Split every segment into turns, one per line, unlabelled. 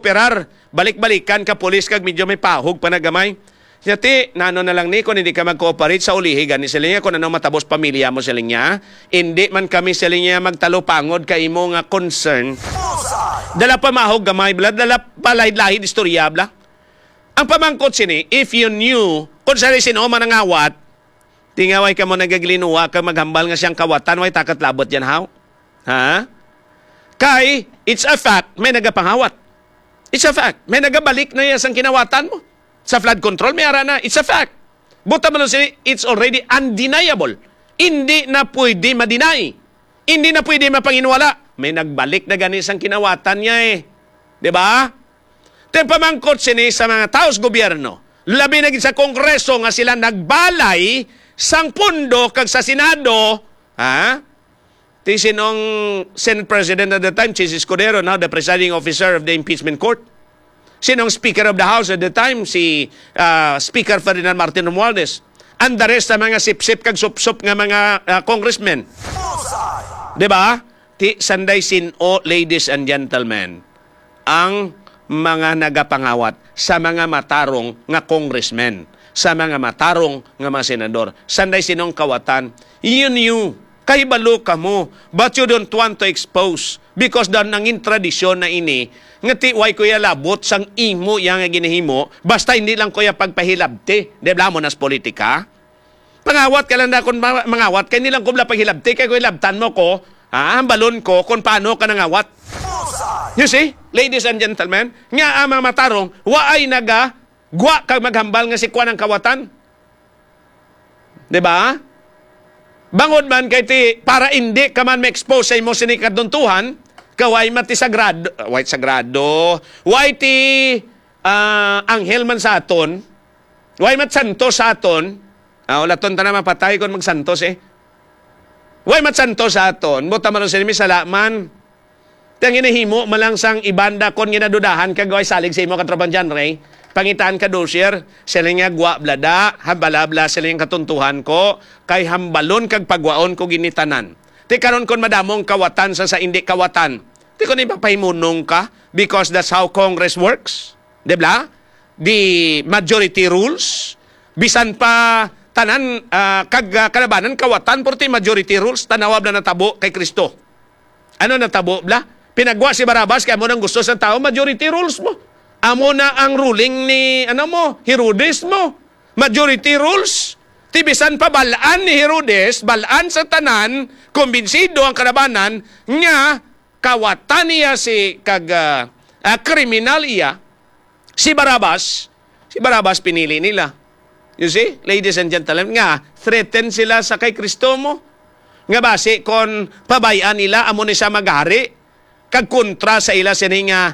operar, balik-balikan ka pulis kag medyo may pahog pa nagamay. Yati, nano na lang ni, kung hindi ka mag-cooperate sa ulihi, gani sila niya, kung ano matabos pamilya mo sila niya, hindi man kami sila niya magtalopangod ka imo nga concern. Dala pa mahog gamay, bla, dala pa lahid-lahid istorya, bla. Ang pamangkot sini, if you knew, kung sari sino man ang awat, tingaway ka mo nagaglinuwa ka maghambal nga siyang kawatan, way takat labot yan, how? Ha? Kay, it's a fact, may nagapanghawat. It's a fact. May nagabalik na yan sa kinawatan mo. Sa flood control, may ara na. It's a fact. Buta mo lang sila, it's already undeniable. Hindi na pwede ma-deny. Hindi na pwede mapanginwala. May nagbalik na ganis ang kinawatan niya eh. Diba? Ito pamangkot sini sa mga taos gobyerno. Labi na sa Kongreso nga sila nagbalay sang pundo kag sa Senado. Ha? Ti sinong Senate President at the time, Chis Escudero, now the presiding officer of the impeachment court. Sinong Speaker of the House at the time, si Speaker Ferdinand Martin Romualdez. And the rest sa mga sip-sip kag sup-sup nga mga congressmen. Diba? Ti sanday sino, ladies and gentlemen, ang mga nagapangawat sa mga matarong nga congressmen, sa mga matarong nga mga senador. Sanday sinong kawatan, you knew, kahibalo ka mo, but you don't want to expose because doon nangin tradisyon na ini, nga tiway kuya labot sang imo yang ginihimo, basta hindi lang kuya pagpahilabti, debla mo nas politika. Pangawat ka lang na kung mangawat, kaya nilang kumla paghilabti, kaya kuya labtan mo ko, hambalon ko kung paano ka nangawat. You see, ladies and gentlemen, nga ang mga matarong, waay gwa kag maghambal nga si Kwan ang kawatan. Diba? Bangod man kay ti para hindi ka man ma-expose sa imo sini kaduntuhan, kaway mati sagrado, white sagrado, white ti anghel man sa aton, way mat santos sa aton. Wala ton tanan mapatay kon magsantos eh. Way mat santos sa aton, buta man sa mi salaman. Tang inahimo malangsang ibanda kon ginadudahan kagaway salig sa imo katropan dyan, Ray. Pangitaan ka dosyer, sila nga gwa blada, hambalabla sila yung katuntuhan ko, kay hambalon kag pagwaon ko ginitanan. Ti karon kon madamong kawatan sa hindi kawatan. Ti kon ipapahimunong ka, because that's how Congress works. Dibla? The majority rules. Bisan pa tanan kag kalabanan kawatan, porti majority rules, tanawab na natabo kay Kristo. Ano natabo bla? Pinagwa si Barabas, kaya mo nang gusto sa tao, majority rules mo. Amo na ang ruling ni, Herodes mo. Majority rules. Tibisan pa balaan ni Herodes, balaan sa tanan, kumbinsido ang kalabanan, nga kawatan niya si kriminal iya, si Barabas pinili nila. You see, ladies and gentlemen, nga, threaten sila sa kay Kristo mo. Nga base, kon pabayaan nila, amo ni siya maghari, kag kontra sa ila sininga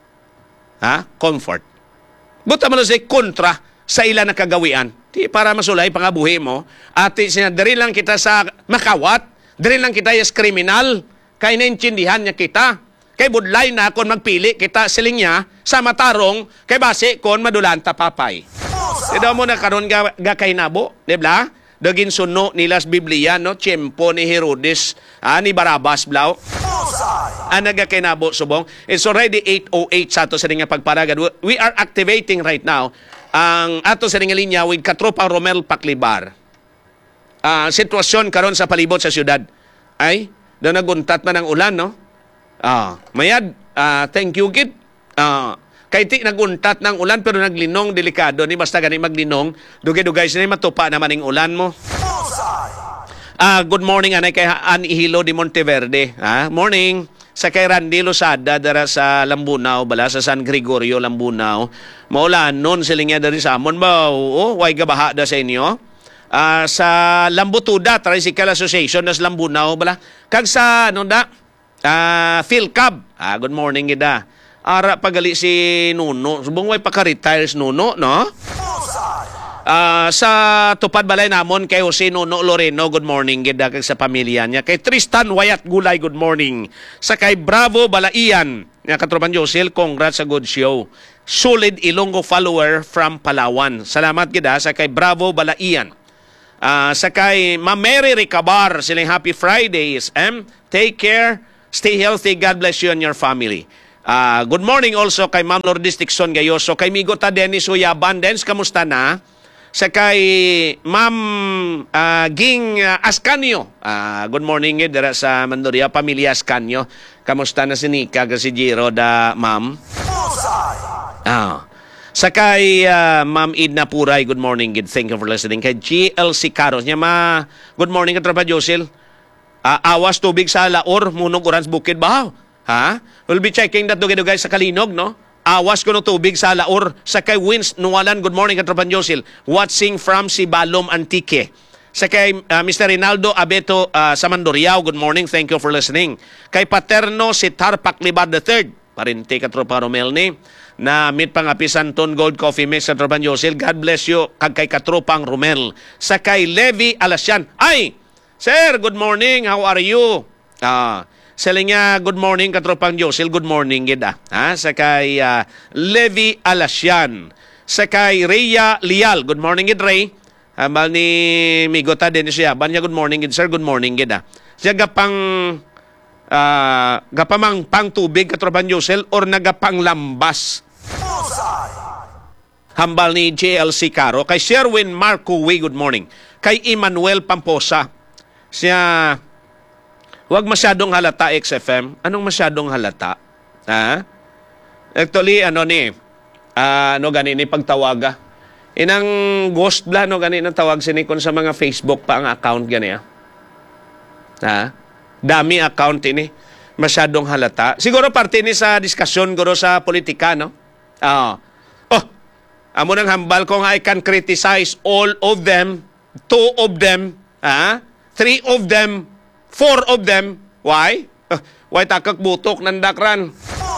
comfort. Buta mo na siya kontra sa ila na kagawian. Di para masulay pangabuhi mo. At sinadari lang kita sa makawat, dari lang kita yes kriminal, kaya naintindihan niya kita. Kay budlay na kung magpili kita siling niya sa matarong, kay base kon madulan tapapay. Ito mo na karon ga kay nabo, di ba? Dagin suno nilas Biblia, no? Tiyempo ni Herodes, ni Barabas, blaw. Anaga kay nabo subong. It's already 8:08 sa ato sa nga pagparagad. We are activating right now ang ato sa nga linya with Katropa Romel Paclibar. Sitwasyon karon sa palibot sa syudad. Ay, daw naguntat man ang ulan, no? Mayad, thank you, kid. Kay ti naguntat ng ulan pero naglinong, delikado ni basta gani maglinong, dugay-dugay sini matupa naman ang ulan mo. Good morning anay kay Ann Ihilo de Monteverde. Morning sa kay Randy Losada dara sa Lambunaw, bala sa San Gregorio Lambunaw. Maulan non silinga dari sa amon ba? Way gabaha da sa inyo. Sa Lambutuda Tricycle Association nas Lambunaw bala. Kag sa PhilCab. Good morning gida. Ara pagali si Nuno. Subong way paka-retires Nuno, no? Sa tupad balay namon kay Jose Nuno Loreno, good morning gid kag sa pamilya niya. Kay Tristan Wayat Gulay, good morning. Sa kay Bravo Balaian, nga katropan Josil, congrats sa good show. Solid Ilonggo follower from Palawan. Salamat gid sa kay Bravo Balaian. Sa kay Mameri Ricabar, silang happy Fridays. Take care, stay healthy, God bless you and your family. Good morning also kay Ma'am Lourdes Dixon Gayoso, kay Migo ta Dennis Uyaban. Dennis, kamusta na? Sa kay Ma'am Ging Ascanio. Good morning dira sa Mandoria, pamilya Ascanio. Kamusta na si Nika, si Jiro da Ma'am? Sa kay Ma'am Idna Puray, good morning. Thank you for listening. Kay GLC Caros, niya good morning ka Tropa Josil. Awas tubig sa Laor, Munog Orange Bukid Bahaw. Ha? We'll be checking that guys sa Kalinog, no? Awas ko ng tubig sa Laor. Sa kay Wins Nuwalan, good morning ka Tropa Josil. Watching from Sibalom Antique. Sa kay Mr. Rinaldo Abeto sa Mandoriao, good morning. Thank you for listening. Kay Paterno si Tarpak Libad III. Parinti ka Tropa Romel ni. Na meet pangapisan ton Gold Coffee Mix sa Tropa Josil. God bless you. Kag kay Katropang Romel. Sa kay Levi Alasyan. Ay! Sir, good morning. How are you? Sila nga, good morning, Katropang Josil. Good morning, gida. Sa kay Levi Alasyan. Sa kay Rhea Lial. Good morning, gid, Ray. Hambal ni Migota din siya. Banya, good morning, gid, sir. Good morning, gida. Siya gapamang pang tubig, Katropang Josil, or nagapang lambas. Hambal ni JLC Caro. Kay Sherwin Marco Way, good morning. Kay Emmanuel Pamposa. Siya, huwag masyadong halata XFM. Anong masyadong halata? Actually, gani ni pagtawaga. Inang ghost bla, gani na tawag sinikon sa mga Facebook pa ang account gani. Dami account ini. Masyadong halata. Siguro parte ni sa diskusyon guro sa politika, no? Amo nang hambal kung I can criticize all of them, 2 of them, 3 of them, 4 of them. Why? Why takak butok nandakran?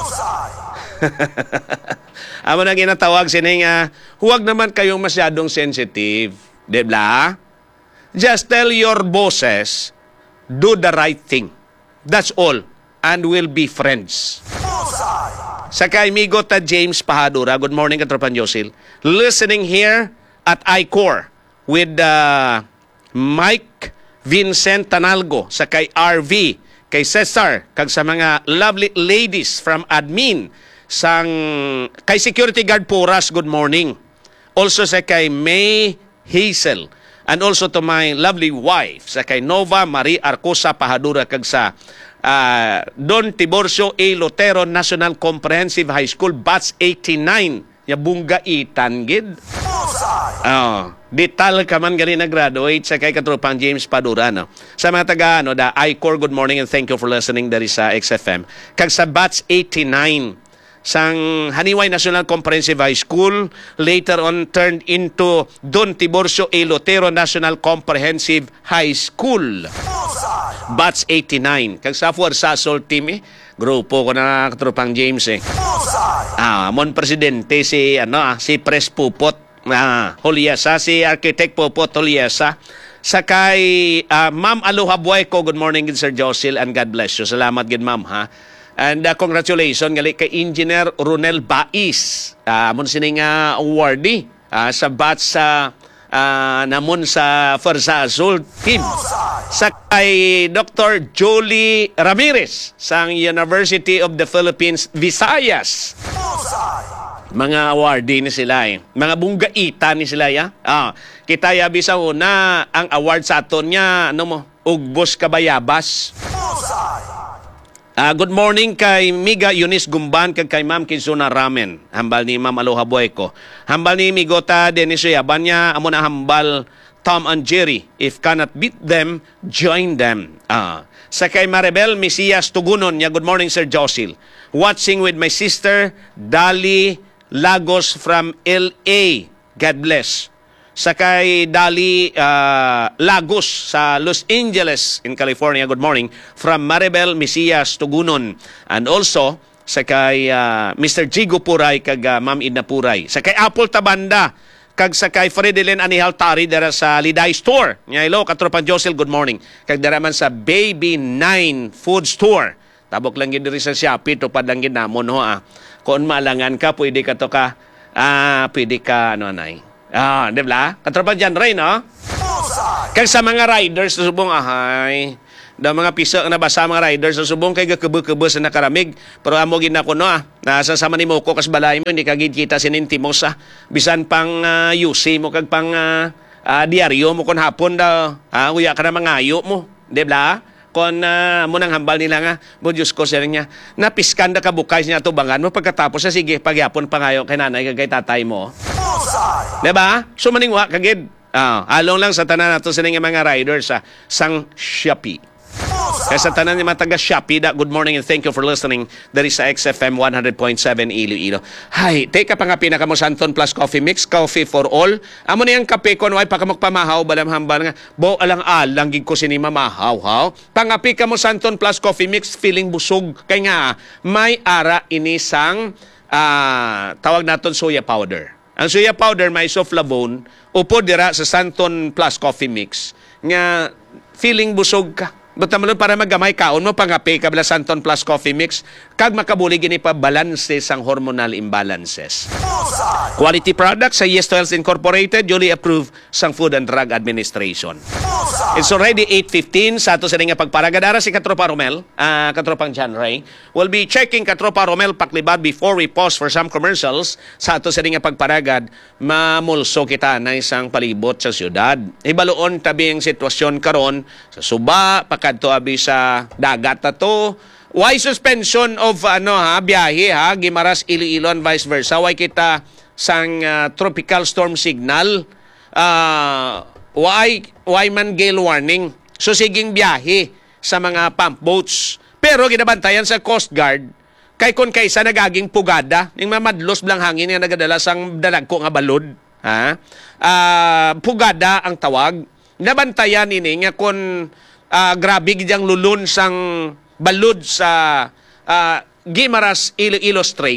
Amo na ginatawag sining huwag naman kayong masyadong sensitive. Diba? Just tell your bosses, do the right thing. That's all. And we'll be friends. Sa kay Migo ta James Pahadura, good morning Katropan Josil. Listening here at I-Core with Mike Vincent Tanalgo, sa kay RV, kay Cesar, kag sa mga lovely ladies from admin, kay security guard Puras, good morning. Also sa kay May Hazel, and also to my lovely wife, sa kay Nova Marie Arcosa Pahadura, kag sa Don Tiborcio A. Lotero National Comprehensive High School, Batch 89, ya Bunga Itangid. Dital ka man gani na-graduate sa kay Katropang James Padura, no? Sa mga taga, da I-Core, good morning and thank you for listening dari sa XFM. Kag sa Batch 89, sang Haniway National Comprehensive High School, later on turned into Don Tiborcio A. Lotero National Comprehensive High School. Batch 89. Kag sa Fuersasol team, grupo ko na Katropang James, mon presidente si Pres Pupot, Juliesa, si Architect Popot Juliesa. Sa kay Ma'am Aloha Buayco, good morning Sir Josil and God bless you. Salamat gid ma'am ha. And congratulations gali kay Engineer Ronel Bais. Mon sining awardee sa batch namon sa Fuersasol team. Sa kay Dr. Jolie Ramirez sang University of the Philippines Visayas. Mga awardee ni sila Mga bunggaita ni sila kita yabi sa una ang award sa aton niya Ugbos Kabayabas. Good morning kay Miga Eunice Gumban kag kay Ma'am Kizuna Ramen. Hambal ni Ma'am Aloha Buayco. Hambal ni Migota Dennis Yaban niya amo na hambal Tom and Jerry. If cannot beat them, join them. Sa kay Maribel Mesias Tugunon niya, good morning Sir Josil. Watching with my sister Dali Lagos from LA. God bless. Sa kay Dali Lagos sa Los Angeles in California. Good morning. From Maribel Mesias Tugunon. And also sa kay Mr. Jigo Puray kag Ma'am Idna Puray. Sa kay Apple Tabanda kag sa kay Fredilyn Anihal Tari dara sa Liday Store. Hello, Katropan Josil, good morning. Kag dara man sa Baby 9 Food Store. Tabok lang gid diri sa Shopee to padang gid namon ho Kung maalangan ka, pwede ka to pwede ka anay. Di ba? Katropan dyan rin, no? Kaya sa mga riders, subong Da mga piso nga nabasa mga riders sa subong kay gakebe-kebe sa nakaramig. Pero amo gid na kuno nasa sama ni Moko kas balay mo hindi ka gid kita sinintimos bisan pang UC mo kag pang diaryo mo kon hapon daw. Uya ka na mangayo mo, di ba? Kon mo nang hambal nila nga, mo Diyos ko siya niya, napiskan da kabukay niya tubangan mo pagkatapos sa sige pagyapon pangayo kay nanay kay tatay mo. Diba? So maningwa kagid. Along lang sa tanan nato sa mga riders sang Shopee. Kaya sa tanan ni mga taga Shopee, good morning and thank you for listening. There is sa XFM 100.7 Iloilo. Hay, take ka pa nga pinaka mo Santon Plus Coffee Mix, coffee for all. Amo na yung kape ko, ay pakamagpamahaw, balam hambal nga, bo alang-alang, gig ko sinima mahaw-haw. Pangapi ka mo Santon Plus Coffee Mix, feeling busog. Kaya nga, may ara inisang, tawag naton soya powder. Ang soya powder may isoflavone, upo dira sa Santon Plus Coffee Mix, nga feeling busog ka. Basta mo para magamay kaon mo pangapi kabla Santon Plus Coffee Mix kag makabuli gini pa balanse sang hormonal imbalances. Quality products sa Yes to Health Incorporated, duly approved sang Food and Drug Administration. It's already 8:15 sa ato sa nga pagparagadara si Katropa Romel, Katropang John Ray. We'll be checking Katropa Romel Paklibad before we pause for some commercials sa ato sa nga pagparagad. Mamulso kita na isang palibot sa syudad. Ibaloon tabi ang sitwasyon karon sa Suba, pakadto abi sa dagat to. Why suspension of biyahe Gimaras Iloilo and vice versa? Why kita sang tropical storm signal? Why man gale warning? So siging biyahe sa mga pump boats. Pero ginabantayan sa Coast Guard kay kon kaysa nagaging pugada ning mamadlos blang hangin nga nagadala sang dalagko nga balod. Pugada ang tawag. Nabantayan ini nga kon grabe gidyang lulun sang balod sa Gimaras Iloilo Strait.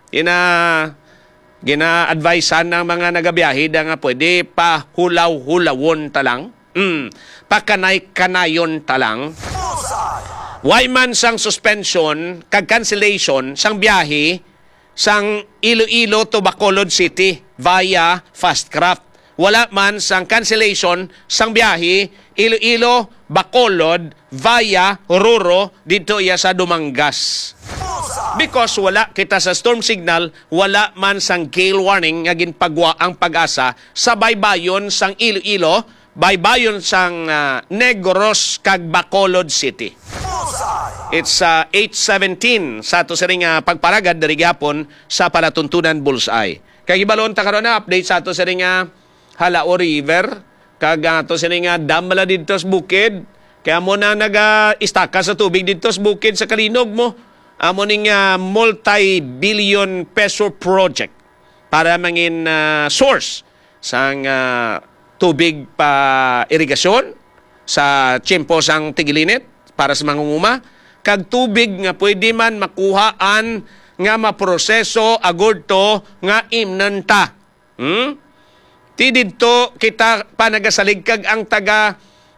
Gina-advisean ng mga nagabiyahe nga pwede pa hulaw-hulawon talang. Pakanay-kanayon talang. Why man sang suspension kag cancellation sang biyahe sang Iloilo to Bacolod City via Fastcraft. Wala man sang cancellation sang biyahe Iloilo Bacolod via Ruro dito sa Dumangas. Because wala kita sa storm signal, wala man sang gale warning nga ginpagwa ang Pag-asa sa baybayon sang Iloilo, baybayon sang Negros kag Bacolod City. It's 8:17 sa ato sa ring pagparagad dari gihapon sa palatuntunan Bullseye. Kay gibalon ta karon na update sa ato sa ring Halao River kag ato sa ring dam mala didto sa bukid. Kaya mo na nag-istaka sa tubig dito sa bukid sa Kalinog mo. Amo ning multi-billion peso project para mangin source sang tubig pa irigasyon sa tiyempo sang tigilinit para sa mangunguma kag tubig nga pwede man makuhaan nga maproseso agurto nga imnanta. Ti didto kita panagasalig kag ang taga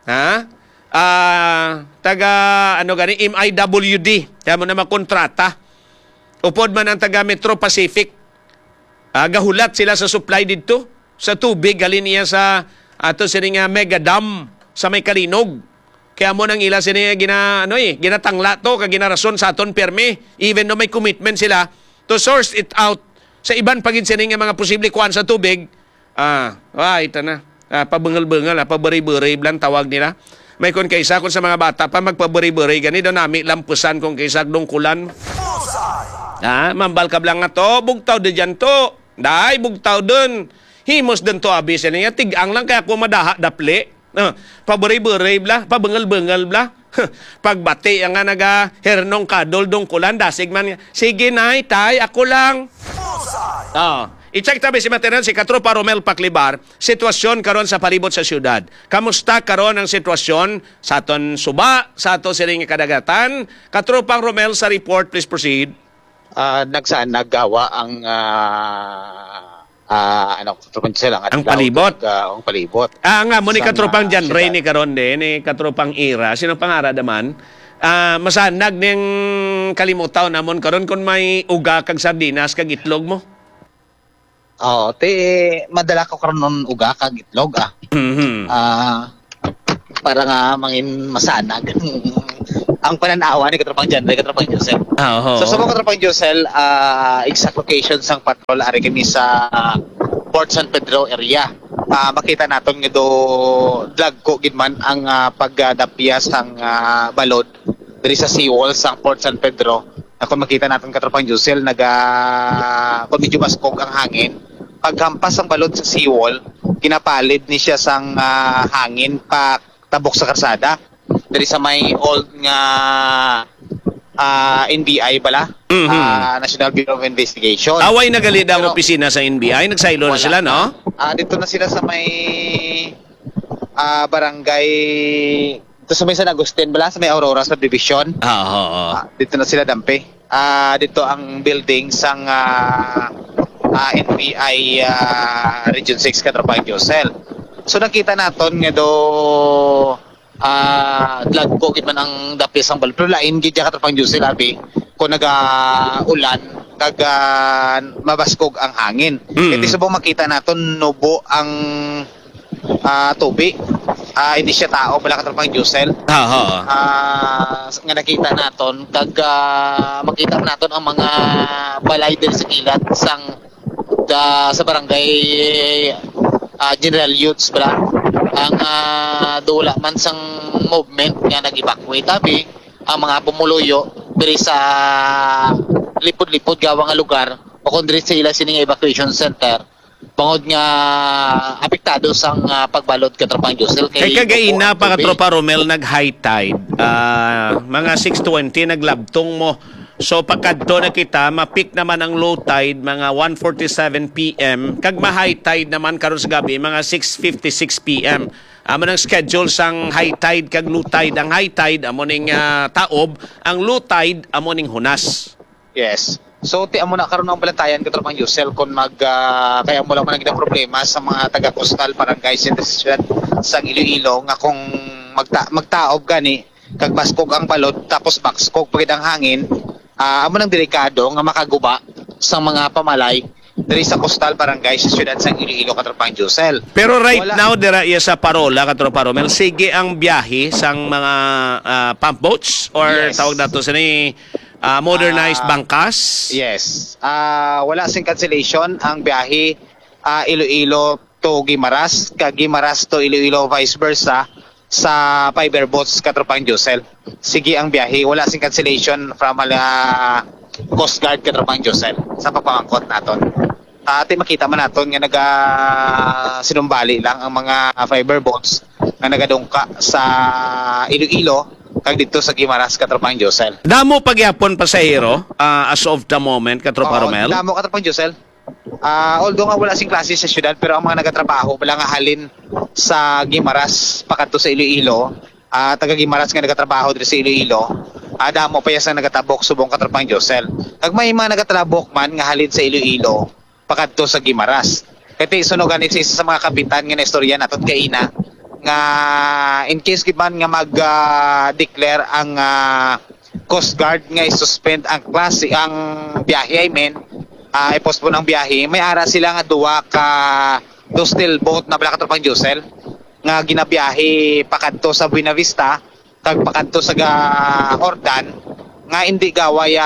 MIWD kaya mo na makontrata upod man ang taga Metro Pacific gahulat sila sa supply dito sa tubig galin niya sa ato sining mega dam sa may Kalinog kaya mo nang ila sila ginatangla to kag ginarason sa aton permi even no may commitment sila to source it out sa iban pagin sining mga posible kuan sa tubig ito na pabengal-bengal pabari-bari lang tawag nila. May kon kaysa kung sa mga bata pa magpabari-bari gani daw nami lampusan kung kaysa dungkulan. Mambal ka lang nga to, bugtaw de dyan to. Dahil bugtaw dun. Himos dun to abis niya. Tigang lang kaya ako madaha dapli. Pabari-bari bla, pabengal-bengal bla. Pagbati ang nga naga-hernong kadol dungkulan, dasig man. Sige nay, tay, ako lang. I-check tabi si Materan, si Katropa Romel Paklibar, sitwasyon karon sa palibot sa syudad. Kamusta karon ang sitwasyon sa aton Suba, sa aton siring kadagatan? Katropang Romel sa report, please proceed.
Naggawa ang
ang palibot.
Ang palibot.
Nga mo ni Katropang Jan Ray ni karon din, ni Katropang Ira, sino pangara daman? Masanag ning kalimutaw namon karon kung may uga kag sardinas kag itlog mo.
Madala ko karon uga kag itlog para nga mangin masanag ang pananawa ni Katropang Jan, Katropang Josel.
Oo.
So sa mga Katropang Josel, exact location sang patrol ari kami sa Port San Pedro area. Makita naton nga do vlog ko gidman ang pagdapya sang balod diri sa seawall sang Port San Pedro. Kung makita natin Katropang Josel, kung medyo baskog ang hangin, paghampas ang balod sa seawall, kinapalid ni siya sang hangin pa tabok sa karsada diri sa may old nga NBI bala, National Bureau of Investigation.
Away na galid ang
Pero,
opisina sa NBI, nagsaylo na sila, no?
Dito na sila sa may barangay, dito sa may San Agustin bala, sa may Aurora Subdivision.
Oo.
Dito na sila dampi. Dito ang building sang NBI Region 6 Katropang Josel. So nakita naton nga do vlog ko gid man ang dapis ang balod, pero lain gid Katropang Josel abi kung ulan kag mabaskog ang hangin. Iti subong makita naton nubo ang tubig. Hindi siya tao pala Katropang Josel.
Oo.
Nga nakita naton kag makita naton ang mga balay diri sa kilat sang sa barangay General Youths bala ang dula man sang movement nga nag-evacuate abi ang mga pumuluyo diri sa lipod-lipod gawa nga lugar o kung diri sila sining evacuation center bangod nga apektado sang pagbalod Katropang Josel
Kay kagaina pa Katropa Romel nag-high tide. Mga 6:20 naglabtong mo. So pagkadto na kita, mapik naman ang low tide mga 1:47 PM. Kag ma-high tide naman karon sa gabi mga 6:56 PM. Amo nang schedule sang high tide kag low tide. Ang high tide amo ning taob, ang low tide amo ning hunas.
Yes. So ti amo na karon ang balatayan Katropang Josel kon kaya mo lang man ang problema sa mga taga-coastal barangay sa siyudad sa Iloilo nga kung magtaob gani kag baskog ang balod tapos baskog pagid ang hangin, amo nang delikado nga makaguba sa mga pamalay diri sa coastal barangay sa siyudad sa Iloilo Katropang Josel.
Pero right now dira iya sa Parola Katropa Romel, sige ang biyahe sang mga pump boats or
Yes.
tawag nato sa ni modernized bangkas.
Yes. Wala sing cancellation ang biyahe Iloilo to Guimaras, kag Guimaras to Iloilo vice versa sa fiber boats Katropang Josel. Sige ang biyahe, wala sing cancellation from Coast Guard Katropang Josel sa pagpamangkot naton. Ati makita man naton nga sinumbali lang ang mga fiber boats nga nagadungka sa Iloilo kag dito sa Guimaras Katropang Josel.
Damo pagyapon pasahero as of the moment Katropa Romel.
Damo Katropang Josel. Although nga wala sing klase sa syudad, pero ang mga nagatrabaho wala nga halin sa Guimaras pakadto sa Iloilo, taga Guimaras nga nagatrabaho diri sa Iloilo, damo pa yas nga nagatabok subong Katropang Josel. Kag may mga nagatabok man nga halin sa Iloilo pakadto sa Guimaras. Kaya sunugan isa sa mga kapitan nga naistorya naton kaina nga in case giban nga mag-declare ang Coast Guard nga i-suspend ang klase ang biyahe i-postpone ang biyahe, may ara sila nga duwa ka steel boat na bala Katropang Josel nga ginabiyahe pakadto sa Buena Vista kag pakadto sa Hordan nga hindi gaway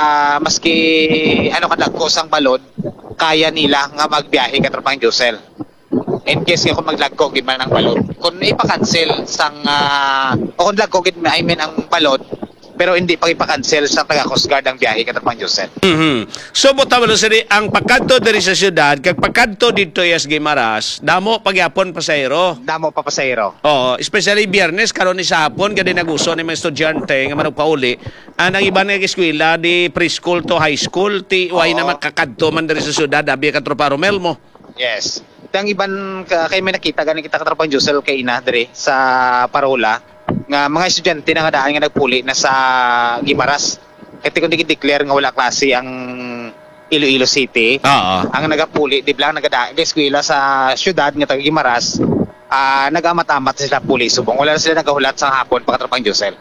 maski kadagko sang balod kaya nila nga magbiyahe Katropang Josel. In case nga kung maglagko gid man ang balod, kung ipa-cancel sang o kung lagko gid ang balod pero hindi pa ipa-cancel sa taga Coast Guard ang biyahe Katropang Josel.
So butawalo sini ang pagkadto diri sa syudad kag pagkadto didto sa Guimaras, damo pagyapon pasahero.
Damo pa pasahero.
Oo, especially Biyernes karon ni sa hapon gadi naguso ni mga estudyante nga manugpauli. Ang iba nga eskwela di preschool to high school ti way na makakadto man diri sa syudad abi Katropa Romel mo.
Yes. Ang iban kay may nakita ganing kita Katropang Josel kay ina diri sa Parola nga mga estudyante na nga daan nga nagpuli na sa Guimaras. Kaya kung di-declare nga wala klase ang Iloilo City.
Oo.
Ang nagapuli, di blang nagadaan sa eskwela sa syudad nga taga Guimaras, nagamat-amat sila puli subong. Wala na sila nagahulat sa hapon pa Katropang Josel.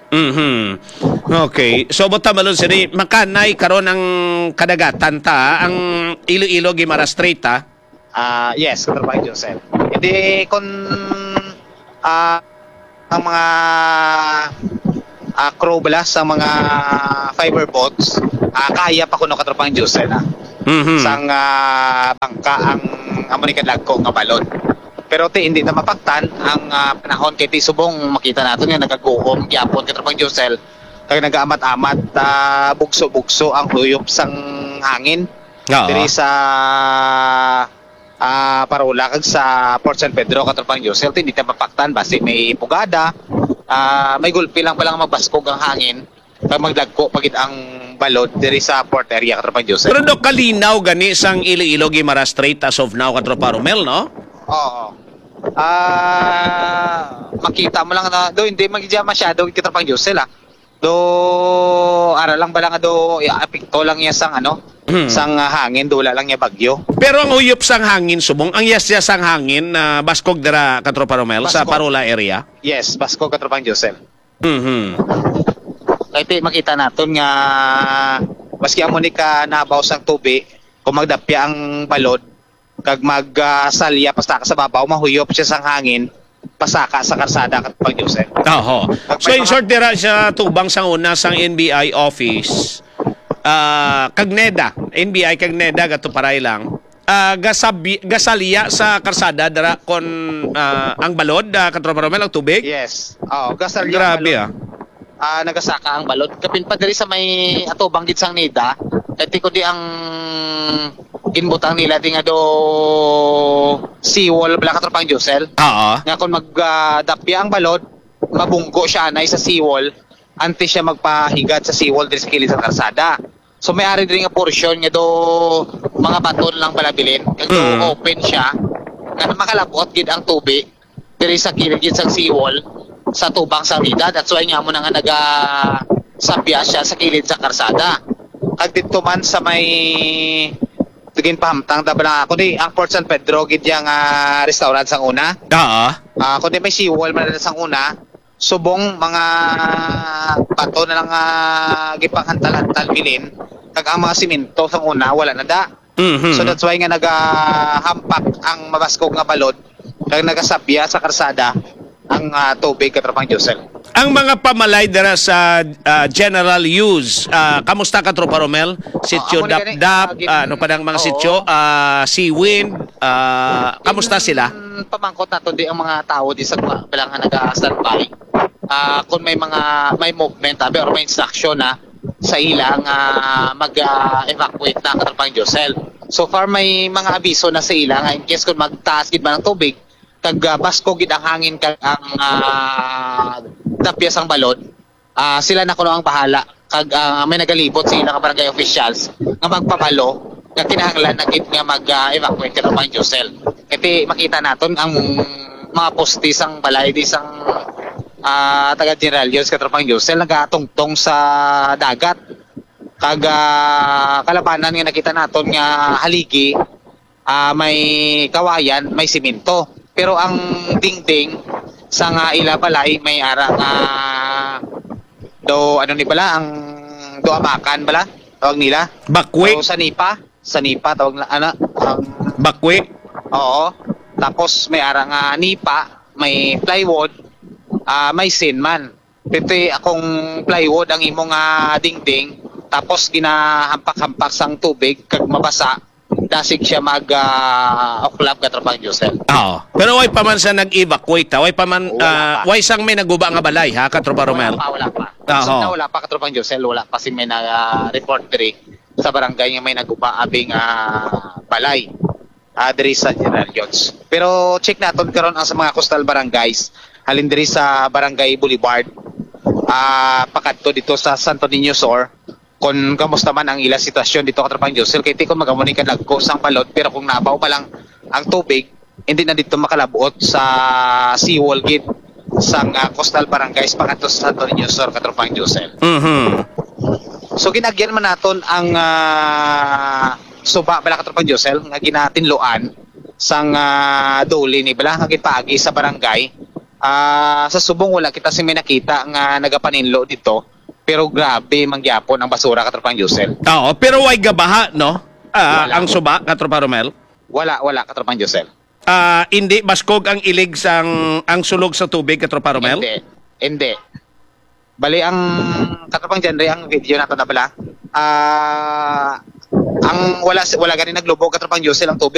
Okay. So buta malon sini makanay karon ang kadagatan ta ang Iloilo Guimaras Strait
Yes, Katropang Josel. Hindi kung ang mga crew bala sa mga fiber boats, kaya pa kuno katropang Josel na. Sang bangka ang American Lagko nga balon. Pero hindi na mapaktan ang panahon kay ti subong makita nato nga nagaguhom gyapon katropang Josel kag nagaamat-amat bugso-bugso ang huyop sang hangin diri sa Parola kag sa Port San Pedro katropang Josel hindi na mapaktan basi may pugada, may gulpi lang palang magbaskog ang hangin pag maglagko pagit ang balod diri sa port area katropang Josel.
Pero do kalinaw gani sang Iloilo Guimaras Strait as of now katropa Romel, no?
Oo. Makita mo lang na do hindi magidya masyado katropang Josel do ara lang ba lang do apekto lang niya sang sang hangin do wala lang niya bagyo.
Pero ang uyop sang hangin subong ang yasya sang hangin na baskog dira katropa Romel sa Parola area.
Yes, baskog katropang Josel. Kaya makita naton nga maski amo ni ka nabaw sang tubig kung magdapya ang balod kag magsalya pasta ka sa babaw mahuyop siya sang hangin pasaka sa karsada katropang Josel.
Oho. So in short dira sa tubang sang una sang NBI office Kagneda, NBI Kagneda gato paray lang. Gasalya sa karsada dara kon ang balod katropa Romel ang tubig.
Yes. Gasalya.
Grabe
nagasaka ang balod kapin pa diri sa may atubang gid sang nida eti ko di ang ginbutang nila di nga do seawall bala katropang Josel. Nga kung magdapya ang balod mabunggo siya anay sa seawall antes siya magpahigat sa seawall diri sa kilid sa karsada. So may ari diri nga portion nga do mga baton lang balabilin kag do open siya nga makalabot gid ang tubig diri sa kilid gid sa seawall sa tubang sa nida. That's why nga mo na nga sabya siya sa kilid sa karsada. Kag dito man sa may tugin pahamtang tabala ako di ang Port San Pedro gid yang restaurant sang una. Kundi may seawall man na sang una. Subong mga bato na lang gipanghantal-hantal bilin. Kag ang mga simento sang una wala na da. So that's why nga nagahampak ang mabaskog nga balod kag nagasabya sa karsada ang tubig katropang Josel.
Ang mga pamalay dira sa general use, kamusta katropa Romel? Sitio Dap-Dap, ano pa ang mga sitio, Seawind, kamusta sila?
Pamangkot nato di ang mga tao di sa bilang naga-standby. Kung may movement or may instruction na sa ilang mag-evacuate na katropang Josel. So far may mga abiso na sa ilang in case kung magtaas gid man ang tubig kag basko gid ang hangin kag ang tapyas ang balod, sila na kuno ang bahala kag may nagalibot sa ilang barangay officials nga magpabalo nga kinahanglan na gid nga mag-evacuate katropang Josel. Iti makita naton ang mga postis ang balay di sang taga General Yos katropang Josel nagatungtong sa dagat kag kalabanan nga nakita naton nga haligi may kawayan, may simento. Pero ang dingding sa ila balay may ara do ano ni bala ang do amakan bala tawag nila
bakwi.
So, sa nipa tawag na ang
bakwi.
Oo. Tapos may ara nga nipa, may plywood, may sinman. Piti akong plywood ang imong dingding tapos ginahampak-hampak sang tubig kag mabasa dasig siya oklap katropang Josel.
Pero way pa man sa nag-evacuate, way pa man way sang may naguba nga balay ha katropa Romel.
Wala pa. So wala pa katropang Josel, wala pa si may report diri sa barangay nga may naguba abing balay. Diri sa General Jones. Pero check naton karon ang sa mga coastal barangays. Halin diri sa Barangay Boulevard. Pakadto dito sa Santo Niño Sur. Kung kamusta man ang ila sitwasyon dito katropang Josel kay ti ko magamuni ka lagko sang balod pero kung nabaw pa lang ang tubig hindi na dito makalabuot sa seawall gate sang coastal barangays pakadto sa Santo Niño Sur katropang Josel. So ginagyan man naton ang suba bala katropang Josel nga ginatinloan sang duli ni bala nga gipagi sa barangay. Sa subong wala kita si may nakita nga nagapaninlo dito. Pero grabe mangyapon ang basura katropang Josel.
Pero way gabaha no? Ang suba katropa Romel?
Wala katropang Josel.
Hindi baskog ang ilig ang sulog sa tubig, Katropa Romel?
Hindi. Bali, ang katropang genre, ang video na to na pala, ang wala ganin naglubog, katropang Diyos silang tubig.